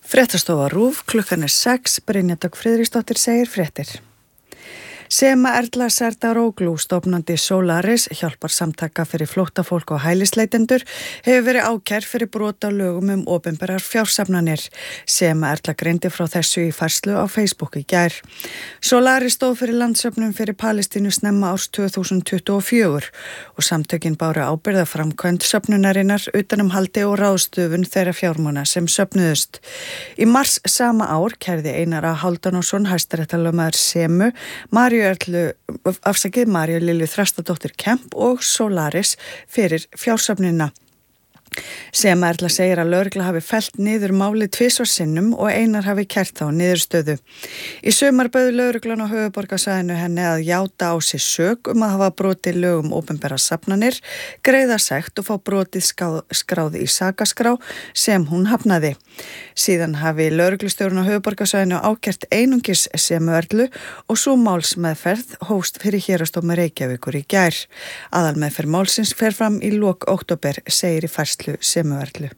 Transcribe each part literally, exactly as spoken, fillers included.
Fréttastofa RÚV, klukkan er sex, Brynja Dögg Friðriksdóttir segir fréttir. Sema Erla Serdar-Oglu, stofnandi Solaris, hjálpar samtaka fyrir flóttafólk og hælisleitendur, hefur verið ákærð fyrir brot á lögum um opinberar fjársafnanir. Sema Erla greindi frá þessu í færslu á Facebook í gær. Solaris stóð fyrir landsöfnum fyrir Palestínu snemma árs tvö þúsund tuttugu og fjögur og samtökin báru ábyrgð á framkvæmd söfnunarinnar utanumhaldi og ráðstöfun þeirra fjármuna sem söfnuðust. Í mars sama ár kærði Einar A. Hálfdanarson hæstaréttarlögmaður Semu, Maríu Erlu, afsakið Maríu Lilju Þrastardóttir Kemp og Solaris fyrir fjársöfnunina. Sema Erla segir að lögregla hafi fellt niður málið tvisvar sinnum og Einar hafi kært þá niðurstöðu. Í sumar bauð lögreglan á höfuðborgarsvæðinu henni að játa á sig sök um að hafa brotið lög um opinberar safnanir, greiða sekt og fá brotið skráð í sakaskrá sem hún hafnaði. Síðan hafi lögreglustjórinn á höfuðborgarsvæðinu ákært einungis Semu Erlu og sú málsmeðferð hófst fyrir héraðsdómi Reykjavíkur í gær. Aðalmeðferð málsins fer fram í lok október, segir í færslu Semu Erlu.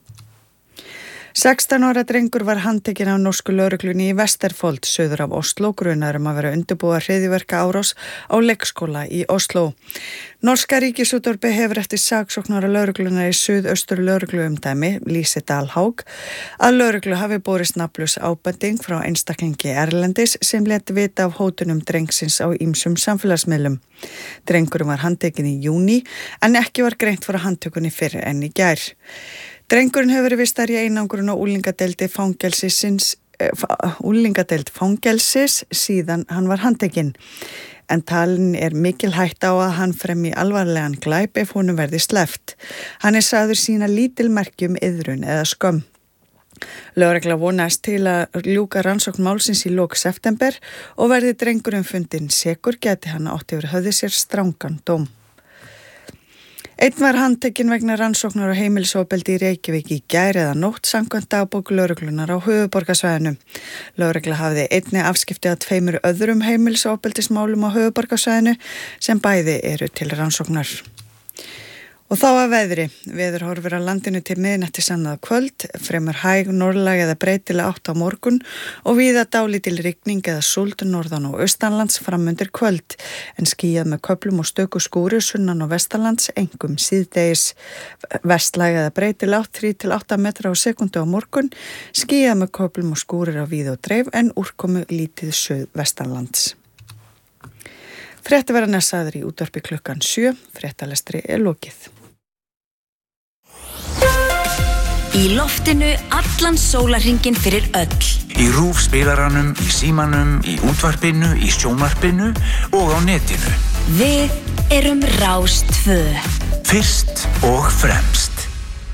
sextán ára drengur var handtekinn af norsku lögreglunni í Vesterfold, suður af Oslo, grunaður um að vera undirbúa hryðjuverka árás á leikskóla í Oslo. Norska ríkisútvarpið hefur eftir saksóknara lögreglunar í suðaustur lögregluumdæmi, Lise Dalhaug, að lögreglu hafi borist nafnlaus ábending frá einstaklingi erlendis sem lét vita af hótunum drengsins á ýmsum samfélagsmiðlum. Drengurinn var handtekinn í júní en ekki var greint frá handtökunni fyrr en í gær. Drengurinn hefur verið vistar í einangrun á úlingadeildi fangelsisins, eh, úlingadeild fangelsis síðan hann var handtekinn. En talin er mikil hætta á að hann fremji alvarlegan glæp ef honum verði sleppt. Hann er sagður sína lítil merki um iðrun eða skömm. Lögregla vonast til að ljúka rannsókn málsins í lok september og verði drengurinn fundinn sekur gæti hann átt yfir höfði sér strangan dóm. Einn var handtekinn vegna rannsóknar á heimilisofbeldi í Reykjavík í gær eða nótt samkvæmt dagbók lögreglunar á höfuðborgarsvæðinu. Lögregla hafði einnig afskipti af tveimur öðrum heimilisofbeldismálum á höfuðborgarsvæðinu sem bæði eru til rannsóknar. Og þá að veðri. Veður horfir á landinu til miðnættis annað kvöld, fremur hæg norðlæg eða breytileg átt á morgun og víða dálítil rigning eða súld norðan og austanlands framundir kvöld, en skýjað með köflum og stöku skúrir sunnan og vestanlands, einkum síðdegis. Vestlæg eða breytileg átt þrír til átta metra á sekundu á morgun, skýjað með köflum og skúrir á víð og dreif en úrkomu lítið suðvestanlands. Frétti verða næsaður í útvarpi klukkan sjö, fréttalestri er lokið. Í loftinu allan sólarhringinn fyrir öll. Í RÚV spilaranum, í símanum, í útvarpinu, í sjónvarpinu og á netinu. Við erum Rás tvö. Fyrst og fremst.